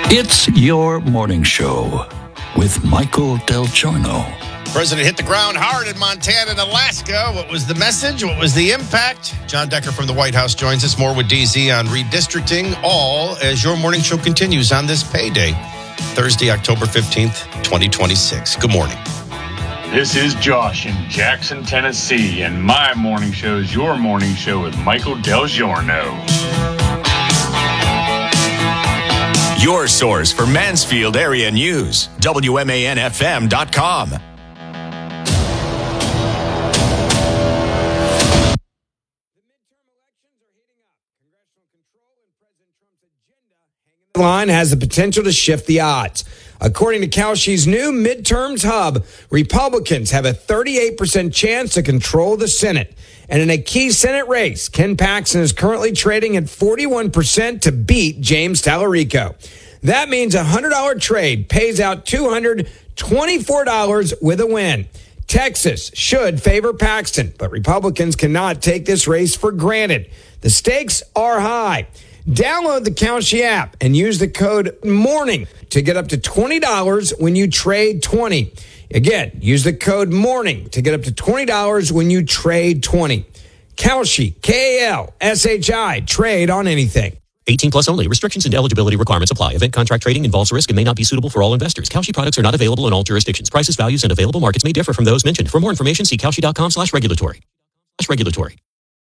It's your morning show with Michael Del Giorno. President hit the ground hard in Montana and Alaska. What was the message? What was the impact? John Decker from the White House joins us. More with DZ on redistricting, all as your morning show continues on this payday, Thursday, October 15th, 2026. Good morning. This is Josh in Jackson, Tennessee, and my morning show is your morning show with Michael Del Giorno. Your source for Mansfield area news, WMANFM.com. Line has the potential to shift the odds. According to Kalshi's new midterms hub, Republicans have a 38% chance to control the Senate. And in a key Senate race, Ken Paxton is currently trading at 41% to beat James Tallarico. That means a $100 trade pays out $224 with a win. Texas should favor Paxton, but Republicans cannot take this race for granted. The stakes are high. Download the Kalshi app and use the code MORNING to get up to $20 when you trade 20. Again, use the code MORNING to get up to $20 when you trade 20. Kalshi, K-A-L-S-H-I, trade on anything. 18 plus only. Restrictions and eligibility requirements apply. Event contract trading involves risk and may not be suitable for all investors. Kalshi products are not available in all jurisdictions. Prices, values, and available markets may differ from those mentioned. For more information, see kalshi.com/regulatory.